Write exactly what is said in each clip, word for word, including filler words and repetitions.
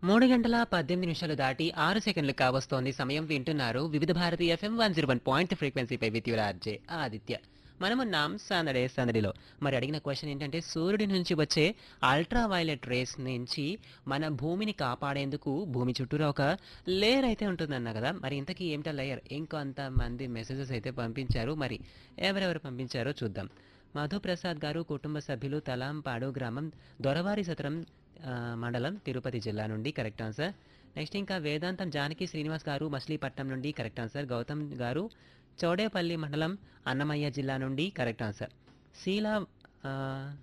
మూడు గంటల పద్దెనిమిది నిమిషాలు దాటి ఆరు సెకండ్లు కావస్తోంది సమయం. వింటున్నారు వివిధ Bharati FM one zero one point ఫ్రీక్వెన్సీపై with your RJ Aditya. మనమున్నాం సందడే సందడిలో. మరి అడిగిన క్వశ్చన్ ఏంటంటే, సూర్యుడి నుంచి వచ్చే అల్ట్రా వైలెట్ రేస్ నుంచి మన భూమిని కాపాడేందుకు భూమి చుట్టూరా ఒక లేయర్ అయితే ఉంటుందన్నా కదా. మరి ఇంతకీ ఏమిటా లేయర్? ఇంకొంతమంది మెసేజెస్ అయితే పంపించారు. మరి ఎవరెవరు పంపించారో చూద్దాం. మధుప్రసాద్ గారు కుటుంబ సభ్యులు తలాంపాడు గ్రామం దొరవారి సత్రం ఆ, మండలం తిరుపతి జిల్లా నుండి కరెక్ట్ ఆన్సర్. నెక్స్ట్ ఇంకా వేదాంతం జానకి శ్రీనివాస్ గారు మచిలీపట్నం నుండి కరెక్ట్ ఆన్సర్. గౌతమ్ గారు చౌడేపల్లి మండలం అన్నమయ్య జిల్లా నుండి కరెక్ట్ ఆన్సర్. శీలా ఆ,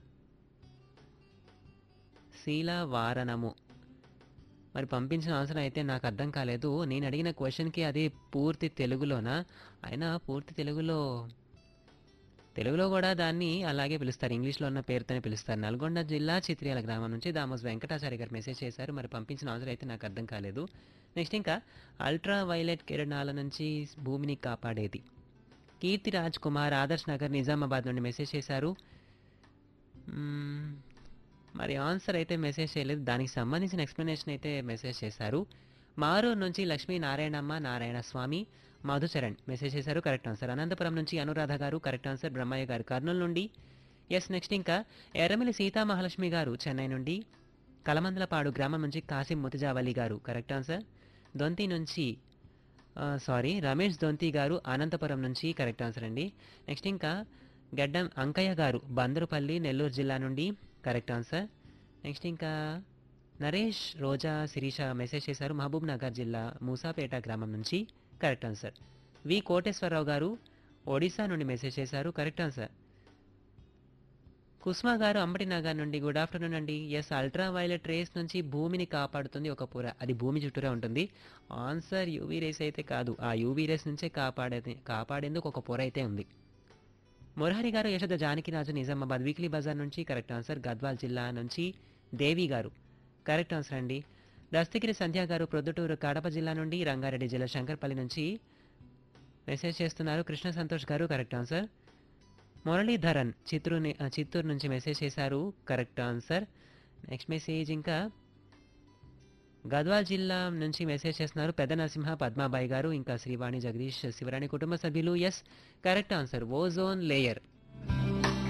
శీలా వారణము మరి పంపించిన ఆన్సర్ అయితే నాకు అర్థం కాలేదు. నేను అడిగిన క్వశ్చన్కి అది పూర్తి తెలుగులోనా? అయినా పూర్తి తెలుగులో తెలుగులో కూడా దాన్ని అలాగే పిలుస్తారు, ఇంగ్లీష్లో ఉన్న పేరుతోనే పిలుస్తారు. నల్గొండ జిల్లా చిత్రియాల గ్రామం నుంచి దామోస్ వెంకటాచారి గారు మెసేజ్ చేశారు. మరి పంపించిన ఆన్సర్ అయితే నాకు అర్థం కాలేదు. నెక్స్ట్ ఇంకా అల్ట్రా వైలెట్ కిరణాల నుంచి భూమిని కాపాడేది కీర్తి రాజ్ కుమార్ ఆదర్శ్ నగర్ నిజామాబాద్ నుండి మెసేజ్ చేశారు. మ్మ్, మరి ఆన్సర్ అయితే మెసేజ్ చేయలేదు. దానికి సంబంధించిన ఎక్స్ప్లెనేషన్ అయితే మెసేజ్ చేశారు. మారూరు నుంచి లక్ష్మీ నారాయణమ్మ నారాయణ స్వామి మధుచరణ్ మెసేజ్ చేశారు. Correct answer. అనంతపురం నుంచి అనురాధ గారు కరెక్ట్ ఆన్సర్. బ్రహ్మయ్య గారు కర్నూలు నుండి ఎస్. నెక్స్ట్ ఇంకా ఎర్రమిలి సీతామహాలక్ష్మి గారు చెన్నై నుండి కలమందలపాడు గ్రామం నుంచి కాసిం ముతిజావలి గారు కరెక్ట్ ఆన్సర్. దొంతి నుంచి సారీ రమేష్ దొంతి గారు అనంతపురం నుంచి కరెక్ట్ ఆన్సర్ అండి. నెక్స్ట్ ఇంకా గడ్డం అంకయ్య గారు బందరుపల్లి నెల్లూరు జిల్లా నుండి కరెక్ట్ ఆన్సర్. నెక్స్ట్ ఇంకా నరేష్ రోజా శిరీష మెసేజ్ చేశారు మహబూబ్ నగర్ జిల్లా మూసాపేట గ్రామం నుంచి కరెక్ట్ ఆన్సర్. వి కోటేశ్వరరావు గారు ఒడిశా నుండి మెసేజ్ చేశారు కరెక్ట్ ఆన్సర్. కుస్మా గారు అంబటి నగర్ నుండి గుడ్ ఆఫ్టర్నూన్ అండి. ఎస్, అల్ట్రా వైలెట్ రేస్ నుంచి భూమిని కాపాడుతుంది ఒక పొర, అది భూమి చుట్టూరా ఉంటుంది. ఆన్సర్ యూవీ రేస్ అయితే కాదు, ఆ యూవీ రేస్ నుంచే కాపాడే కాపాడేందుకు ఒక పొర అయితే ఉంది. మురహరి గారు యశోద జానకిరాజు నిజామాబాద్ వీక్లీ బజార్ నుంచి కరెక్ట్ ఆన్సర్. గద్వాల్ జిల్లా నుంచి దేవి గారు కరెక్ట్ ఆన్సర్ అండి. దస్తగిరి సంధ్య గారు ప్రొద్దుటూరు కడప జిల్లా నుండి రంగారెడ్డి జిల్లా శంకర్పల్లి నుంచి మెసేజ్ చేస్తున్నారు. కృష్ణ సంతోష్ గారు కరెక్ట్ ఆన్సర్. మురళీధరన్ చిత్తూరు ని- ఆ, చిత్తూరు నుంచి మెసేజ్ చేశారు కరెక్ట్ ఆన్సర్. నెక్స్ట్ మెసేజ్ ఇంకా గద్వాల్ జిల్లా నుంచి మెసేజ్ చేస్తున్నారు పెద్ద నరసింహ పద్మాబాయి గారు ఇంకా శ్రీవాణి జగదీష్ శివరాణి కుటుంబ సభ్యులు. Yes, correct answer ozone layer